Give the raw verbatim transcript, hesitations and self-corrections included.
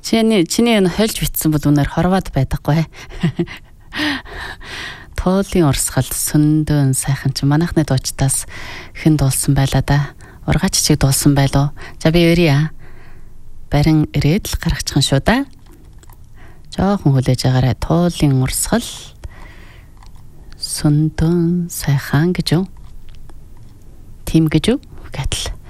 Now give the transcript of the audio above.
Чиний чиний энэ хольж битсэн бол үнээр хорвоод байдаггүй. Туулын урсгал сүндөн сайхан чи манайхны дуучтаас хэн дуулсан байлаа да. Ургач чиг дуулсан байлоо. За би өрье. Барин ирээд л гаргачихсан шүү да. Жоохон хүлээж агаарай. Туулын урсгал сүндөн сайхан гэж юу? Тим гэж юу? Гэдэл.